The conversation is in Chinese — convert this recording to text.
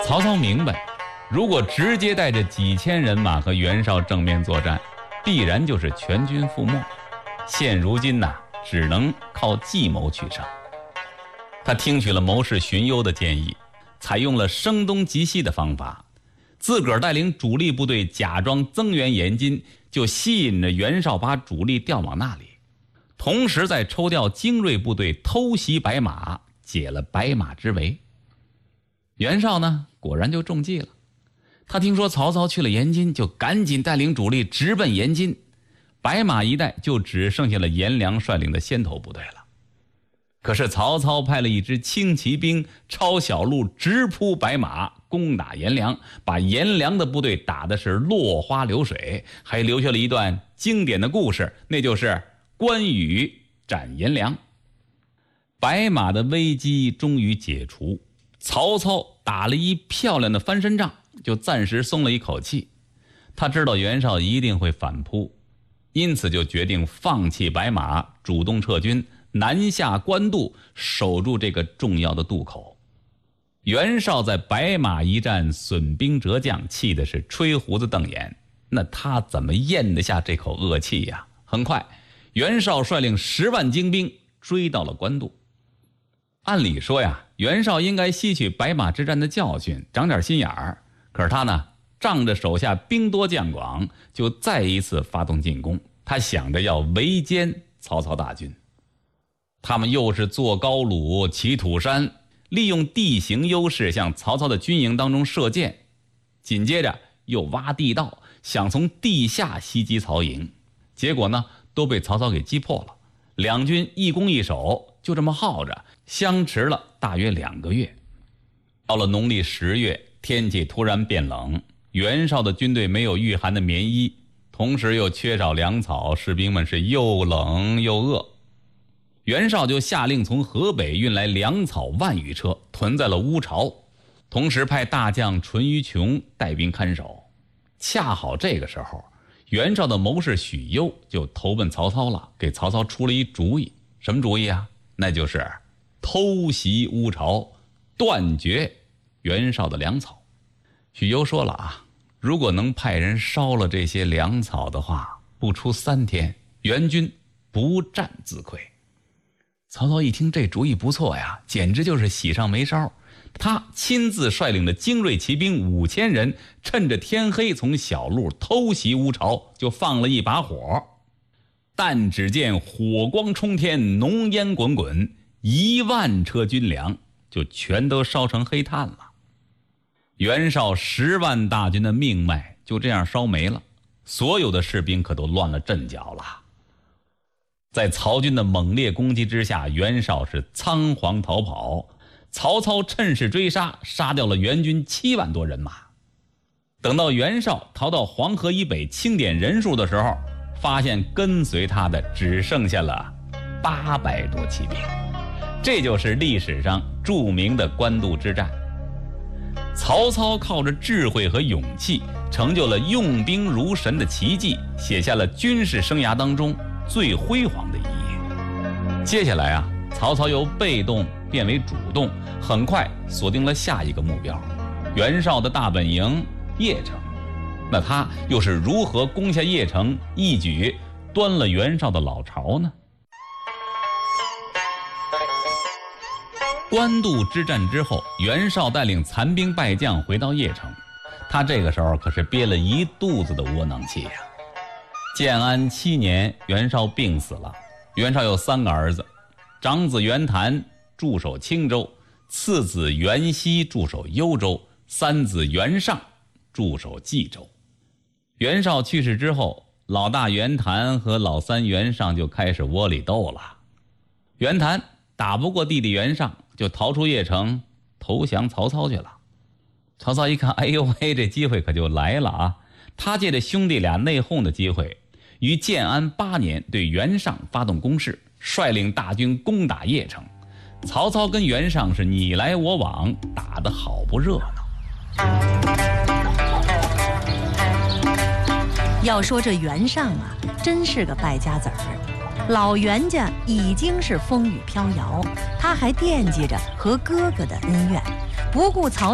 曹操明白，如果直接带着几千人马和袁绍正面作战，必然就是全军覆没。现如今只能靠计谋取胜。他听取了谋士荀攸的建议，采用了声东击西的方法，自个儿带领主力部队假装增援延津，就吸引着袁绍把主力调往那里，同时再抽调精锐部队偷袭白马，解了白马之围。袁绍呢，果然就中计了。他听说曹操去了延津，就赶紧带领主力直奔延津。白马一带就只剩下了颜良率领的先头部队了。可是曹操派了一支轻骑兵抄小路直扑白马，攻打颜良，把颜良的部队打的是落花流水，还留下了一段经典的故事，那就是关羽斩颜良。白马的危机终于解除，曹操打了一漂亮的翻身仗，就暂时松了一口气。他知道袁绍一定会反扑，因此就决定放弃白马，主动撤军，南下官渡，守住这个重要的渡口。袁绍在白马一战损兵折将，气的是吹胡子瞪眼，那他怎么咽得下这口恶气呀？很快，袁绍率领10万精兵追到了官渡。按理说袁绍应该吸取白马之战的教训，长点心眼儿。可是他呢，仗着手下兵多将广，就再一次发动进攻。他想着要围歼曹操大军。他们又是坐高鲁，骑土山，利用地形优势向曹操的军营当中射箭，紧接着又挖地道，想从地下袭击曹营。结果呢，都被曹操给击破了。两军一攻一守，就这么耗着，相持了大约2个月。到了农历10月，天气突然变冷，袁绍的军队没有御寒的棉衣，同时又缺少粮草，士兵们是又冷又饿。袁绍就下令从河北运来粮草万余车，屯在了乌巢，同时派大将淳于琼带兵看守。恰好这个时候，袁绍的谋士许攸就投奔曹操了，给曹操出了一主意。什么主意啊？那就是偷袭乌巢，断绝袁绍的粮草。许攸说了如果能派人烧了这些粮草的话，不出3天，袁军不战自溃。曹操一听这主意不错呀，简直就是喜上眉梢。他亲自率领的精锐骑兵5000人，趁着天黑从小路偷袭乌巢，就放了一把火。但只见火光冲天，浓烟滚滚，1万车军粮就全都烧成黑炭了。袁绍10万大军的命脉就这样烧没了，所有的士兵可都乱了阵脚了。在曹军的猛烈攻击之下，袁绍是仓皇逃跑，曹操趁势追杀，杀掉了袁军7万多人马。等到袁绍逃到黄河以北清点人数的时候，发现跟随他的只剩下了800多骑兵。这就是历史上著名的官渡之战。曹操靠着智慧和勇气，成就了用兵如神的奇迹，写下了军事生涯当中最辉煌的一页。接下来曹操由被动变为主动，很快锁定了下一个目标，袁绍的大本营邺城。那他又是如何攻下邺城，一举端了袁绍的老巢呢？官渡之战之后，袁绍带领残兵败将回到邺城，他这个时候可是憋了一肚子的窝囊气呀。建安7年，袁绍病死了。袁绍有3个儿子，长子袁谭驻守青州，次子袁熙驻守幽州，三子袁尚驻守冀州。袁绍去世之后，老大袁谭和老三袁尚就开始窝里斗了。袁谭打不过弟弟袁尚，就逃出邺城投降曹操去了。曹操一看，哎呦嘿，这机会可就来了他借着兄弟俩内讧的机会，于建安8年对袁尚发动攻势，率领大军攻打邺城。曹操跟袁尚是你来我往，打得好不热闹。 要说这袁尚真是个败家子儿。老袁家已经是风雨飘摇，他还惦记着和哥哥的恩怨，不顾曹